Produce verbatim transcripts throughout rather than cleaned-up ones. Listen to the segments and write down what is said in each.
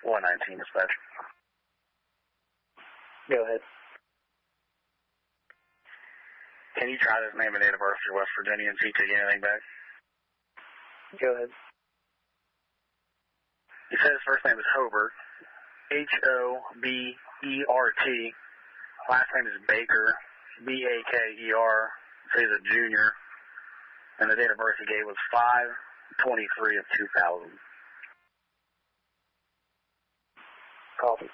one nineteen dispatch. Go ahead. Can you try this name and date of birth for West Virginia and see if you get anything back? Go ahead. He said his first name is Hobert, H O B E R T. Last name is Baker, B A K E R. So he's a junior. And the date of birth he gave was five twenty-three of two thousand. Copy.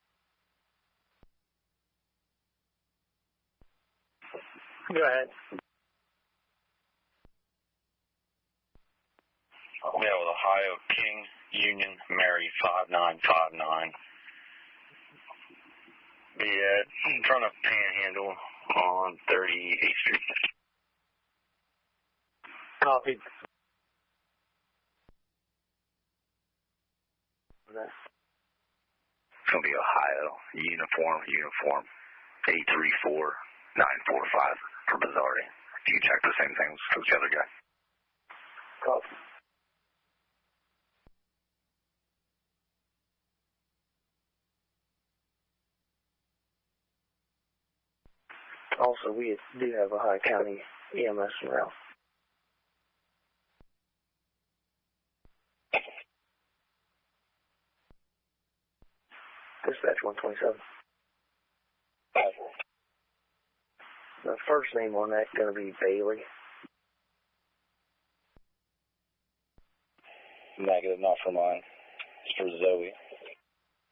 Go ahead. Yeah, with Ohio, King, Union, Mary, five nine five nine. Yeah, in front of Panhandle on thirty-eighth Street. Copy. It's going to be Ohio, uniform, uniform, eight three four nine four five for Missouri. Do you check the same things for the other guy? Copy. Also, we do have Ohio County E M S en route. Dispatch one twenty-seven. The first name on that going to be Bailey. Negative, not for mine. It's for Zoe.